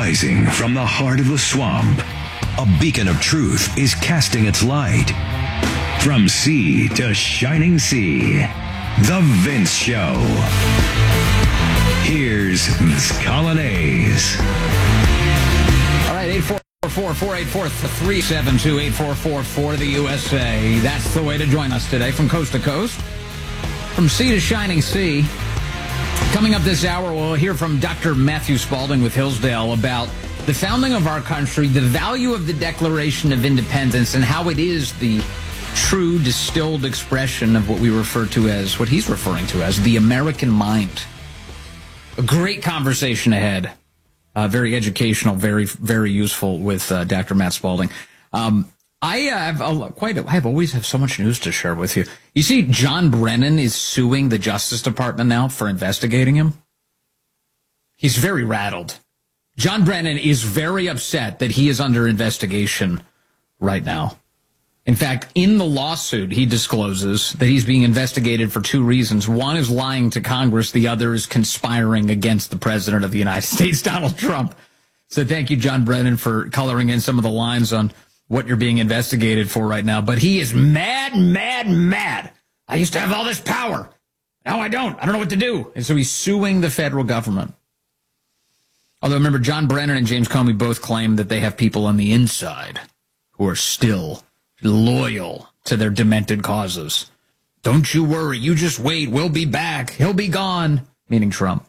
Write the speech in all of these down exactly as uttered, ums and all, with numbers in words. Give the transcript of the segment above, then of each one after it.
Rising from the heart of the swamp, a beacon of truth is casting its light. From sea to shining sea, The Vince Show. Here's Vince Coglianese. All right, eight four four, four eight four, three seven two, eight four four four, the U S A. That's the way to join us today from coast to coast, from sea to shining sea. Coming up this hour, we'll hear from Doctor Matthew Spalding with Hillsdale about the founding of our country, the value of the Declaration of Independence, and how it is the true distilled expression of what we refer to as, what he's referring to as, the American mind. A great conversation ahead. Uh, very educational, very, very useful with uh, Doctor Matt Spalding. Um, I uh, have a, quite. A, I have always have so much news to share with you. You see, John Brennan is suing the Justice Department now for investigating him. He's very rattled. John Brennan is very upset that he is under investigation right now. In fact, in the lawsuit, he discloses that he's being investigated for two reasons. One is lying to Congress. The other is conspiring against the President of the United States, Donald Trump. So thank you, John Brennan, for coloring in some of the lines on what you're being investigated for right now. But he is mad, mad, mad. I used to have all this power. Now I don't. I don't know what to do. And so he's suing the federal government. Although, remember, John Brennan and James Comey both claim that they have people on the inside who are still loyal to their demented causes. Don't you worry. You just wait. We'll be back. He'll be gone, meaning Trump.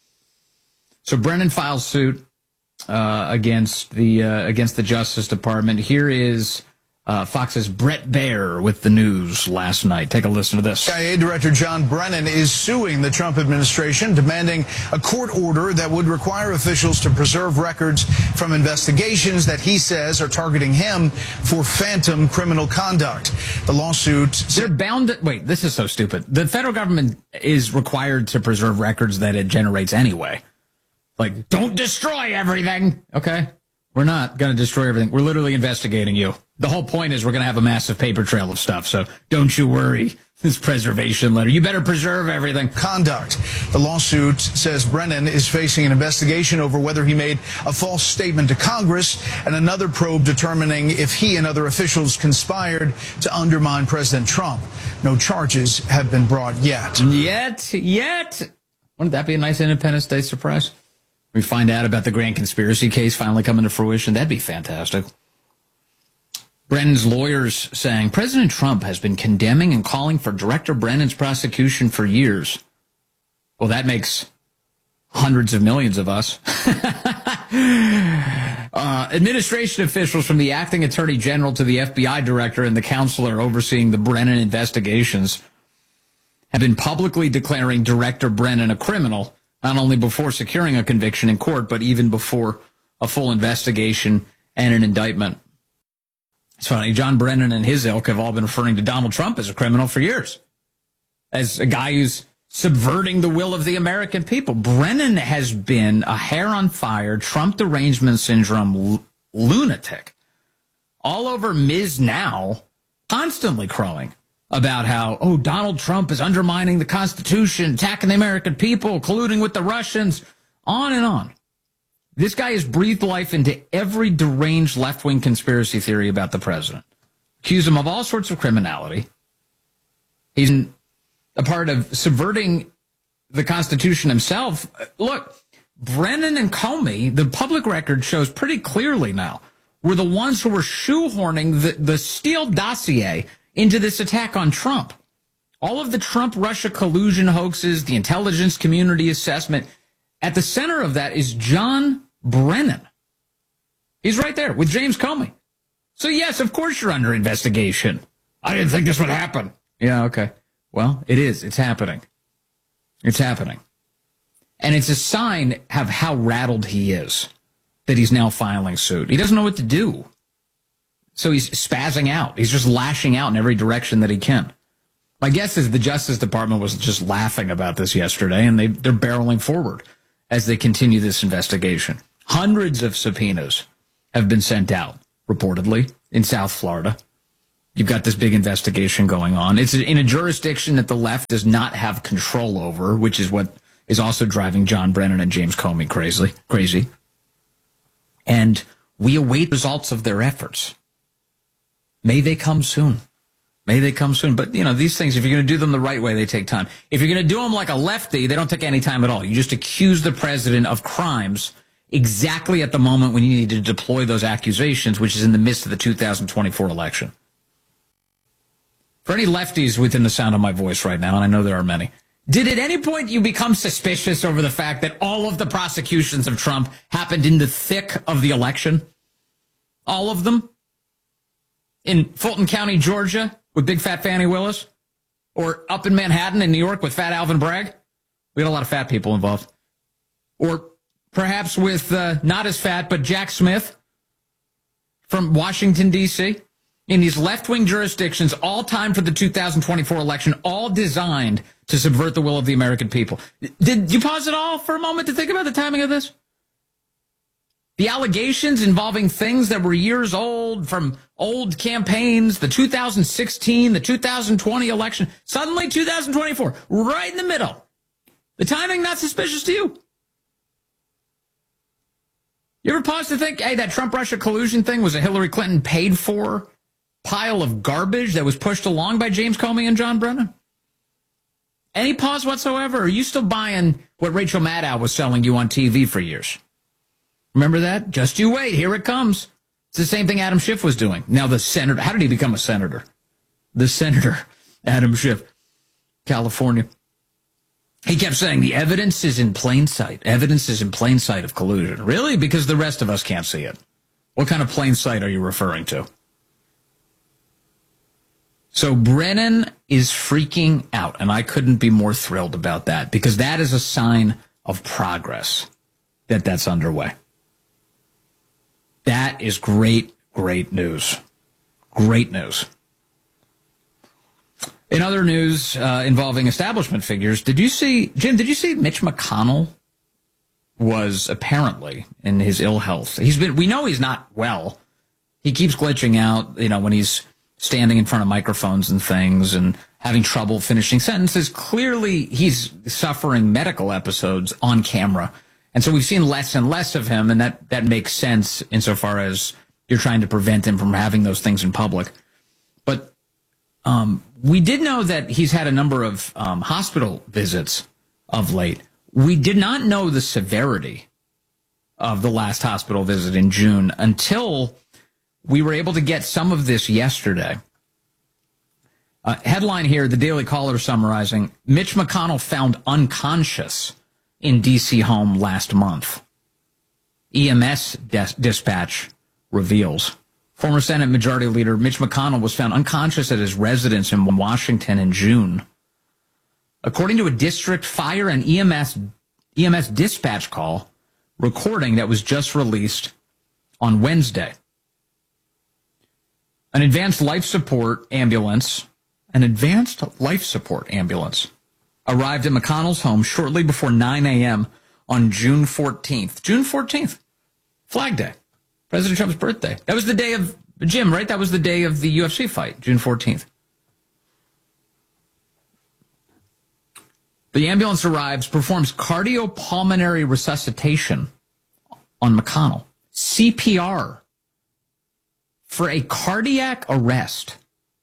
So Brennan files suit uh, against the uh, against the Justice Department. Here is uh, Fox's Brett Baer with the news last night. Take a listen to this. C I A Director John Brennan is suing the Trump administration, demanding a court order that would require officials to preserve records from investigations that he says are targeting him for phantom criminal conduct. The lawsuit... They're bound to... Wait, this is so stupid. The federal government is required to preserve records that it generates anyway. Like, don't destroy everything. Okay. We're not going to destroy everything. We're literally investigating you. The whole point is we're going to have a massive paper trail of stuff, so don't you worry. This preservation letter. You better preserve everything. Conduct. The lawsuit says Brennan is facing an investigation over whether he made a false statement to Congress and another probe determining if he and other officials conspired to undermine President Trump. No charges have been brought yet. Yet, yet. Wouldn't that be a nice Independence Day surprise? We find out about the grand conspiracy case finally coming to fruition. That'd be fantastic. Brennan's lawyers saying President Trump has been condemning and calling for Director Brennan's prosecution for years. Well, that makes hundreds of millions of us. uh, administration officials from the acting attorney general to the F B I director and the counselor overseeing the Brennan investigations have been publicly declaring Director Brennan a criminal, not only before securing a conviction in court, but even before a full investigation and an indictment. It's funny, John Brennan and his ilk have all been referring to Donald Trump as a criminal for years, as a guy who's subverting the will of the American people. Brennan has been a hair on fire, Trump derangement syndrome l- lunatic, all over Miz Now, constantly crowing about how, oh, Donald Trump is undermining the Constitution, attacking the American people, colluding with the Russians, on and on. This guy has breathed life into every deranged left-wing conspiracy theory about the president. Accuse him of all sorts of criminality. He's a part of subverting the Constitution himself. Look, Brennan and Comey, the public record shows pretty clearly now, were the ones who were shoehorning the, the Steele dossier into this attack on Trump. All of the Trump-Russia collusion hoaxes, the intelligence community assessment, at the center of that is John Brennan. He's right there with James Comey. So, yes, of course you're under investigation. I didn't think this would happen. Yeah, okay. Well, it is. It's happening. It's happening. And it's a sign of how rattled he is that he's now filing suit. He doesn't know what to do. So he's spazzing out. He's just lashing out in every direction that he can. My guess is the Justice Department was just laughing about this yesterday, and they, they're barreling forward as they continue this investigation. Hundreds of subpoenas have been sent out, reportedly, in South Florida. You've got this big investigation going on. It's in a jurisdiction that the left does not have control over, which is what is also driving John Brennan and James Comey crazy. Crazy. And we await results of their efforts. May they come soon. May they come soon. But, you know, these things, if you're going to do them the right way, they take time. If you're going to do them like a lefty, they don't take any time at all. You just accuse the president of crimes exactly at the moment when you need to deploy those accusations, which is in the midst of the two thousand twenty-four election. For any lefties within the sound of my voice right now, and I know there are many, did at any point you become suspicious over the fact that all of the prosecutions of Trump happened in the thick of the election? All of them? In Fulton County, Georgia, with Big Fat Fannie Willis? Or up in Manhattan in New York with Fat Alvin Bragg? We had a lot of fat people involved. Or perhaps with uh, not as fat, but Jack Smith from Washington, D C In these left-wing jurisdictions, all time for the two thousand twenty-four election, all designed to subvert the will of the American people. Did you pause it all for a moment to think about the timing of this? The allegations involving things that were years old from old campaigns, the two thousand sixteen, the two thousand twenty election, suddenly two thousand twenty-four, right in the middle. The timing not suspicious to you? You ever pause to think, hey, that Trump-Russia collusion thing was a Hillary Clinton paid for pile of garbage that was pushed along by James Comey and John Brennan? Any pause whatsoever? Or are you still buying what Rachel Maddow was selling you on T V for years? Remember that? Just you wait. Here it comes. It's the same thing Adam Schiff was doing. Now the senator, how did he become a senator? The senator, Adam Schiff, California. He kept saying the evidence is in plain sight. Evidence is in plain sight of collusion. Really? Because the rest of us can't see it. What kind of plain sight are you referring to? So Brennan is freaking out, and I couldn't be more thrilled about that, because that is a sign of progress that that's underway. That is great, great news. Great news. In other news uh, involving establishment figures, did you see, Jim, did you see Mitch McConnell was apparently in his ill health? He's been, we know he's not well. He keeps glitching out, you know, when he's standing in front of microphones and things and having trouble finishing sentences. Clearly, he's suffering medical episodes on camera. And so we've seen less and less of him, and that, that makes sense insofar as you're trying to prevent him from having those things in public. But um, we did know that he's had a number of um, hospital visits of late. We did not know the severity of the last hospital visit in June until we were able to get some of this yesterday. Uh, headline here, the Daily Caller summarizing, Mitch McConnell found unconscious in D C home last month. E M S dis- dispatch reveals. Former Senate Majority Leader Mitch McConnell was found unconscious at his residence in Washington in June. According to a district fire and E M S E M S dispatch call recording that was just released on Wednesday. An advanced life support ambulance, an advanced life support ambulance arrived at McConnell's home shortly before nine a.m. on June fourteenth. June fourteenth, Flag Day, President Trump's birthday. That was the day of, Jim, right? That was the day of the U F C fight, June fourteenth. The ambulance arrives, performs cardiopulmonary resuscitation on McConnell, C P R for a cardiac arrest,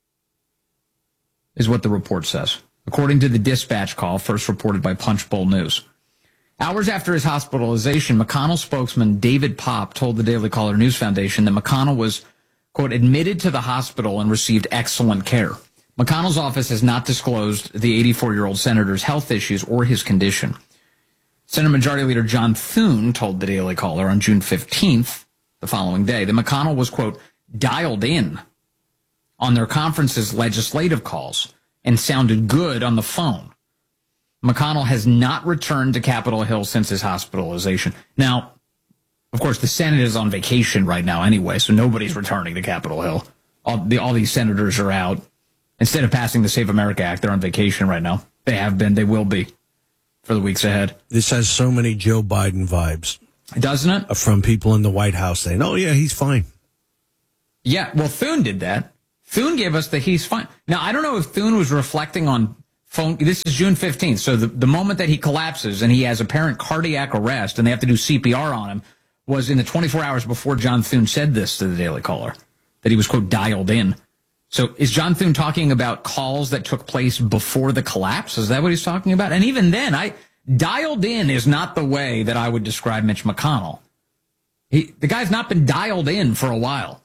is what the report says, according to the dispatch call first reported by Punchbowl News. Hours after his hospitalization, McConnell spokesman David Popp told the Daily Caller News Foundation that McConnell was, quote, admitted to the hospital and received excellent care. McConnell's office has not disclosed the eighty-four-year-old senator's health issues or his condition. Senate Majority Leader John Thune told the Daily Caller on June fifteenth, the following day, that McConnell was, quote, dialed in on their conference's legislative calls and sounded good on the phone. McConnell has not returned to Capitol Hill since his hospitalization. Now, of course, the Senate is on vacation right now anyway, so nobody's returning to Capitol Hill. All, the, all these senators are out. Instead of passing the Save America Act, they're on vacation right now. They have been. They will be for the weeks ahead. This has so many Joe Biden vibes. Doesn't it? From people in the White House saying, oh, yeah, he's fine. Yeah, well, Thune did that. Thune gave us the he's fine. Now, I don't know if Thune was reflecting on phone. This is June fifteenth. So the, the moment that he collapses and he has apparent cardiac arrest and they have to do C P R on him, was in the twenty-four hours before John Thune said this to the Daily Caller, that he was, quote, dialed in. So is John Thune talking about calls that took place before the collapse? Is that what he's talking about? And even then, I dialed in is not the way that I would describe Mitch McConnell. He, the guy's not been dialed in for a while.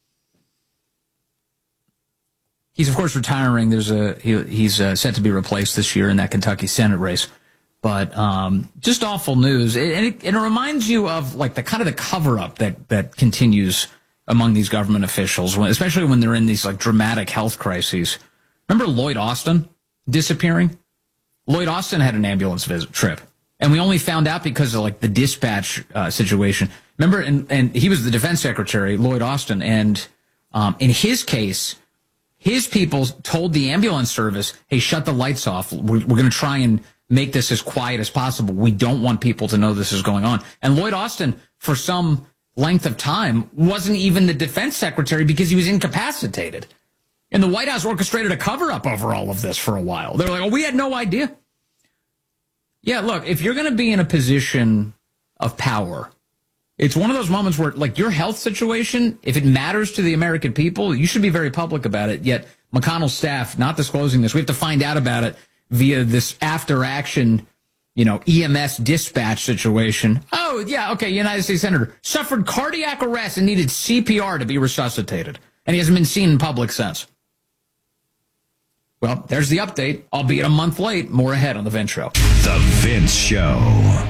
He's, of course, retiring. There's a he, he's uh, set to be replaced this year in that Kentucky Senate race. But um, just awful news. It, and, it, and it reminds you of like the kind of the cover-up that, that continues among these government officials, when, especially when they're in these like dramatic health crises. Remember Lloyd Austin disappearing? Lloyd Austin had an ambulance visit trip, and we only found out because of like the dispatch uh, situation. Remember, and, and he was the defense secretary, Lloyd Austin, and um, in his case, his people told the ambulance service, hey, shut the lights off. We're, we're going to try and make this as quiet as possible. We don't want people to know this is going on. And Lloyd Austin, for some length of time, wasn't even the defense secretary because he was incapacitated. And the White House orchestrated a cover-up over all of this for a while. They were like, oh, we had no idea. Yeah, look, if you're going to be in a position of power, it's one of those moments where, like, your health situation, if it matters to the American people, you should be very public about it. Yet McConnell's staff not disclosing this. We have to find out about it via this after-action, you know, E M S dispatch situation. Oh, yeah, okay, United States Senator suffered cardiac arrest and needed C P R to be resuscitated. And he hasn't been seen in public since. Well, there's the update, albeit a month late. More ahead on The Vince Show. The Vince Show.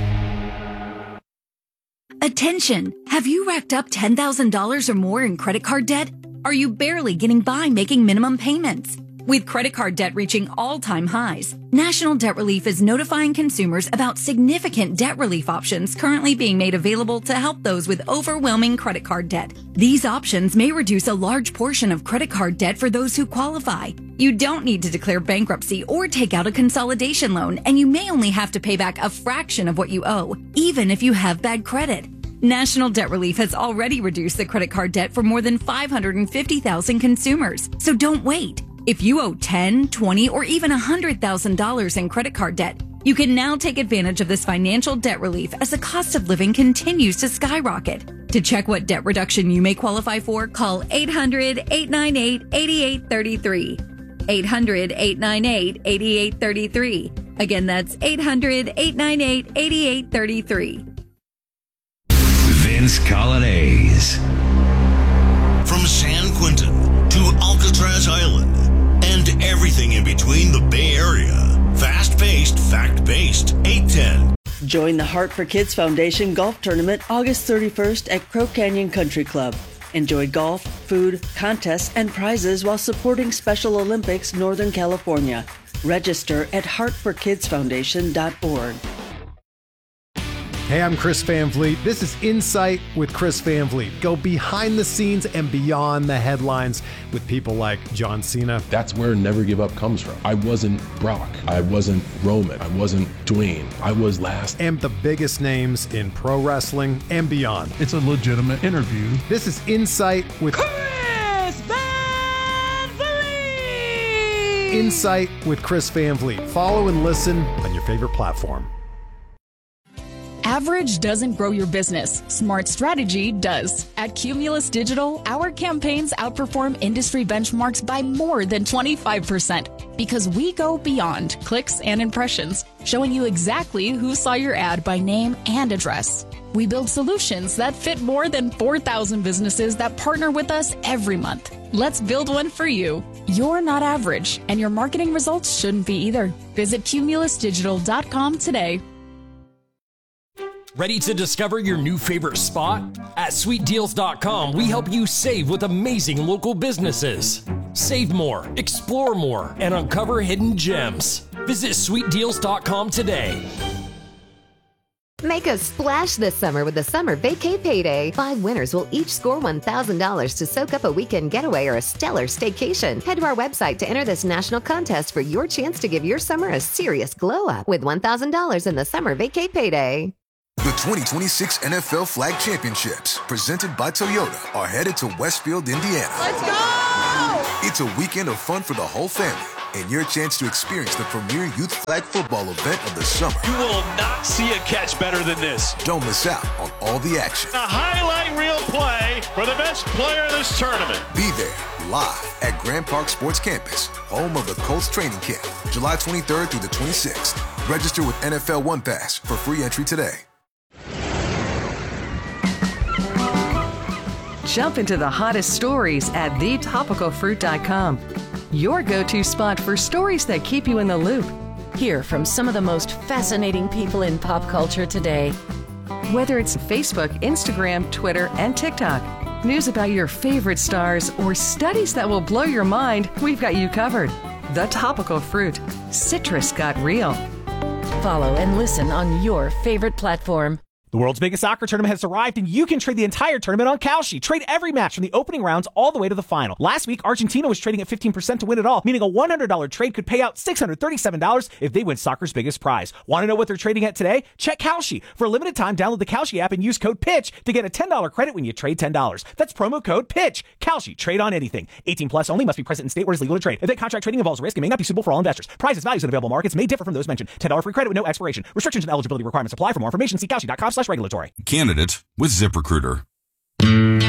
Attention! Have you racked up ten thousand dollars or more in credit card debt? Are you barely getting by making minimum payments? With credit card debt reaching all-time highs, National Debt Relief is notifying consumers about significant debt relief options currently being made available to help those with overwhelming credit card debt. These options may reduce a large portion of credit card debt for those who qualify. You don't need to declare bankruptcy or take out a consolidation loan, and you may only have to pay back a fraction of what you owe, even if you have bad credit. National Debt Relief has already reduced the credit card debt for more than five hundred fifty thousand consumers, so don't wait. If you owe ten, twenty, or even one hundred thousand dollars in credit card debt, you can now take advantage of this financial debt relief as the cost of living continues to skyrocket. To check what debt reduction you may qualify for, call eight hundred, eight nine eight, eight eight three three. eight hundred, eight nine eight, eight eight three three. Again, that's eight hundred, eight nine eight, eight eight three three. Vince Colonnese. From San Quentin to Alcatraz Island and everything in between the Bay Area. Fast-paced, fact-based, eight ten. Join the Heart for Kids Foundation Golf Tournament August thirty-first at Crow Canyon Country Club. Enjoy golf, food, contests, and prizes while supporting Special Olympics Northern California. Register at heart for kids foundation dot org. Hey, I'm Chris Van Vliet. This is Insight with Chris Van Vliet. Go behind the scenes and beyond the headlines with people like John Cena. That's where Never Give Up comes from. I wasn't Brock. I wasn't Roman. I wasn't Dwayne. I was last. And the biggest names in pro wrestling and beyond. It's a legitimate interview. This is Insight with Chris Van Vliet. Insight with Chris Van Vliet. Follow and listen on your favorite platform. Average doesn't grow your business. Smart strategy does. At Cumulus Digital, our campaigns outperform industry benchmarks by more than twenty-five percent because we go beyond clicks and impressions, showing you exactly who saw your ad by name and address. We build solutions that fit more than four thousand businesses that partner with us every month. Let's build one for you. You're not average, and your marketing results shouldn't be either. Visit cumulus digital dot com today. Ready to discover your new favorite spot? At sweet deals dot com, we help you save with amazing local businesses. Save more, explore more, and uncover hidden gems. Visit sweet deals dot com today. Make a splash this summer with the Summer Vacay Payday. Five winners will each score one thousand dollars to soak up a weekend getaway or a stellar staycation. Head to our website to enter this national contest for your chance to give your summer a serious glow-up with one thousand dollars in the Summer Vacay Payday. The twenty twenty-six N F L Flag Championships, presented by Toyota, are headed to Westfield, Indiana. Let's go! It's a weekend of fun for the whole family. and your chance to experience the premier youth flag football event of the summer. You will not see a catch better than this. Don't miss out on all the action. A highlight reel play for the best player in this tournament. Be there live at Grand Park Sports Campus, home of the Colts training camp, July twenty-third through the twenty-sixth. Register with N F L One Pass for free entry today. Jump into the hottest stories at the topical fruit dot com. Your go-to spot for stories that keep you in the loop. Hear from some of the most fascinating people in pop culture today. Whether it's Facebook, Instagram, Twitter, and TikTok, news about your favorite stars, or studies that will blow your mind, we've got you covered. The Topical Fruit. Citrus got real. Follow and listen on your favorite platform. The world's biggest soccer tournament has arrived, and you can trade the entire tournament on Kalshi. Trade every match from the opening rounds all the way to the final. Last week, Argentina was trading at fifteen percent to win it all, meaning a one hundred dollars trade could pay out six hundred thirty-seven dollars if they win soccer's biggest prize. Want to know what they're trading at today? Check Kalshi. For a limited time, download the Kalshi app and use code PITCH to get a ten dollars credit when you trade ten dollars. That's promo code PITCH. Kalshi. Trade on anything. eighteen plus only. Must be present in state where it's legal to trade. Event contract trading involves risk and may not be suitable for all investors. Prizes, values, and available markets may differ from those mentioned. ten dollars free credit with no expiration. Restrictions and eligibility requirements apply. For more information, see Kalshi dot com slash regulatory. Candidate with ZipRecruiter.